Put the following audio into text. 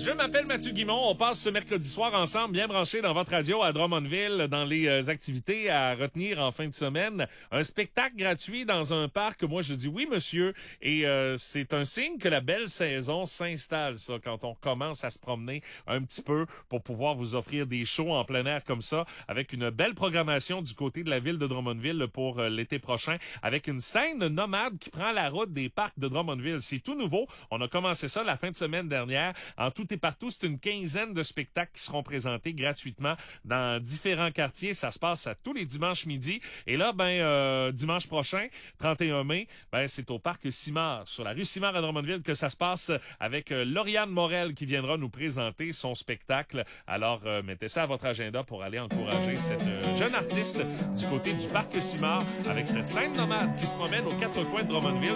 Je m'appelle Mathieu Guimond. On passe ce mercredi soir ensemble, bien branchés dans votre radio à Drummondville, dans les activités à retenir en fin de semaine. Un spectacle gratuit dans un parc. Moi, je dis oui, monsieur. Et c'est un signe que la belle saison s'installe, ça, quand on commence à se promener un petit peu pour pouvoir vous offrir des shows en plein air comme ça, avec une belle programmation du côté de la ville de Drummondville pour l'été prochain, avec une scène nomade qui prend la route des parcs de Drummondville. C'est tout nouveau. On a commencé ça la fin de semaine dernière. En tout et partout, c'est une quinzaine de spectacles qui seront présentés gratuitement dans différents quartiers. Ça se passe à tous les dimanches midi. Et là, dimanche prochain, 31 mai, c'est au parc Simard, sur la rue Simard à Drummondville, que ça se passe avec Lauriane Morel qui viendra nous présenter son spectacle. Alors, mettez ça à votre agenda pour aller encourager cette jeune artiste du côté du parc Simard avec cette scène nomade qui se promène aux quatre coins de Drummondville.